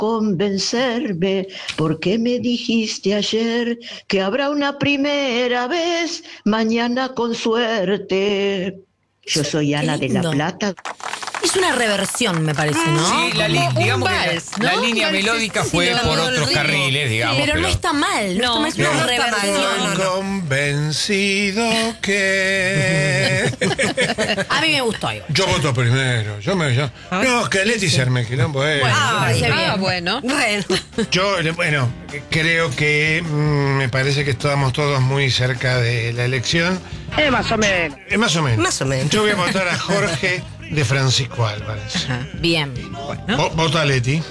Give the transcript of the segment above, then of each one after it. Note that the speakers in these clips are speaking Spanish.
convencerme, porque me dijiste ayer que habrá una primera vez, mañana con suerte. Yo soy Ana de la Plata. Es una reversión, me parece, ¿no? Sí, digamos que la línea melódica fue por otros carriles, digamos. Pero no está mal, no está mal, es una reversión. Convencido que... A mí me gustó igual. Yo voto primero. No, que Leti se arme quilombo. Bueno. Yo, creo que me parece que estamos todos muy cerca de la elección. Más o menos. Más o menos. Más o menos. Yo voy a votar a Jorge de Francisco Álvarez. Bien. Vota a Leti.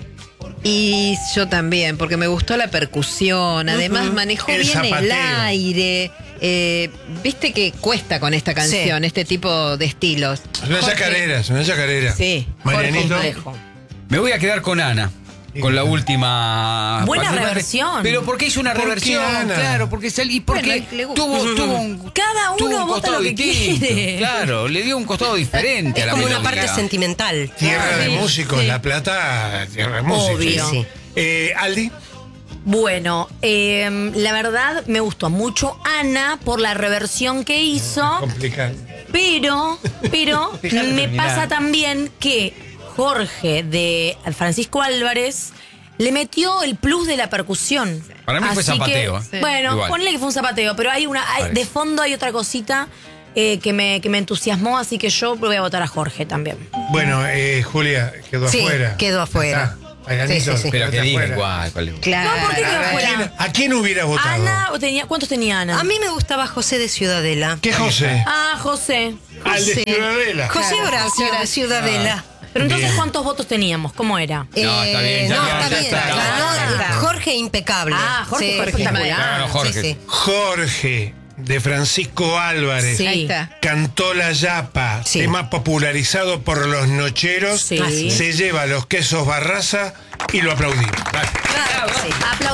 Y yo también, porque me gustó la percusión, además manejó El bien zapateo. el aire. Viste que cuesta con esta canción, este tipo de estilos. Es una chacarera. Sí. Marianito. Me voy a quedar con Ana. Con la última. Buena reversión. Pero porque hizo una ¿Por qué, reversión, Ana? claro, porque porque le gusta. tuvo un. Cada tuvo uno un vota costado lo que distinto. quiere. Claro, le dio un costado diferente a Es la como una melódica. parte sentimental. Tierra de Sí, músicos, sí. La Plata, tierra de músicos. Obvio. Sí. Aldi. Bueno, la verdad me gustó mucho Ana por la reversión que hizo, Complicado. pero Dejale me terminar. pasa también que Jorge de Francisco Álvarez le metió el plus de la percusión. Para mí fue Así zapateo, que, ¿eh? Bueno, Igual. ponle que fue un zapateo, pero de fondo hay otra cosita que me entusiasmó, así que yo voy a votar a Jorge también. Bueno, Julia, quedó Sí, quedó quedó afuera. Marianito, Sí. Pero que quedaste diga afuera. igual. ¿Cuál es? Claro. No, ¿por qué quedó ¿A afuera? quién, a quién hubieras votado? Ana, ¿cuántos tenía Ana? A mí me gustaba José de Ciudadela. ¿Qué José? José. Al de José. Ciudadela. José Horacio de Ciudadela. Pero entonces, Bien. ¿cuántos votos teníamos? ¿Cómo era? No, está bien, ya No, está, está ya bien. está. Ganó Jorge impecable. Jorge fue espectacular. Claro, Jorge. Sí. Jorge de Francisco Álvarez. Sí. Ahí está. Cantó La Yapa, Sí. tema popularizado por los nocheros. Sí. Se lleva los quesos Barraza y lo aplaudimos. Vale. Claro, sí. Aplausos.